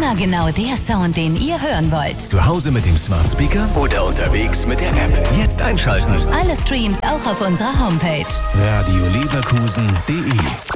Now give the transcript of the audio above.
Immer genau der Sound, den ihr hören wollt. Zu Hause mit dem Smart Speaker oder unterwegs mit der App. Jetzt einschalten. Alle Streams auch auf unserer Homepage. radioleverkusen.de